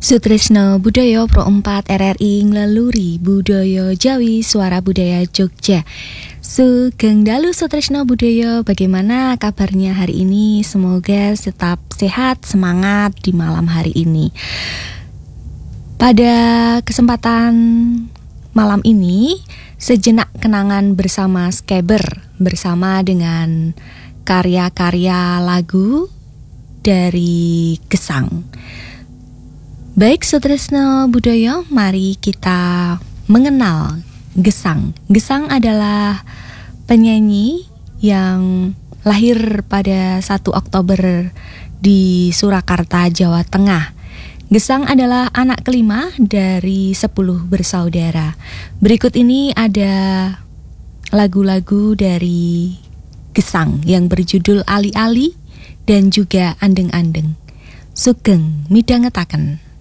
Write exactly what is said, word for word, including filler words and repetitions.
Sutrisno Budaya Pro empat R R I nglaluri budaya Jawi Suara Budaya Jogja. Sugeng dalu Sutrisno Budaya, bagaimana kabarnya hari ini? Semoga tetap sehat, semangat di malam hari ini. Pada kesempatan malam ini, sejenak kenangan bersama Skeber, bersama dengan karya-karya lagu dari Gesang. Baik Sutrisno Budaya, mari kita mengenal Gesang. Gesang adalah penyanyi yang lahir pada satu Oktober di Surakarta, Jawa Tengah. Gesang adalah anak kelima dari sepuluh bersaudara. Berikut ini ada lagu-lagu dari Gesang yang berjudul Ali-Ali dan juga Andeng-Andeng. Sugeng midhangetaken.